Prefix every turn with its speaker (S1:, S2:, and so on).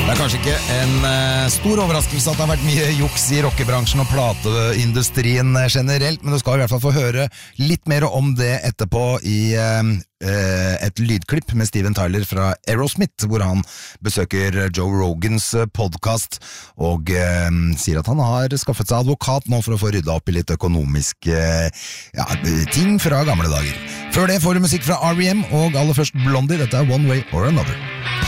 S1: Det kanskje ikke en stor overraskelse at det har vært mye juks i rockebransjen og plateindustrien generelt, men du skal i hvert fall få høre litt mer om det etterpå i et lydklipp med Steven Tyler fra Aerosmith, hvor han besøker Joe Rogans podcast og sier at han har skaffet seg advokat nå for å få rydda opp i litt økonomiske ting fra gamle dager. Før det får du musikk fra R.E.M. og aller først Blondie. Dette er One Way or Another.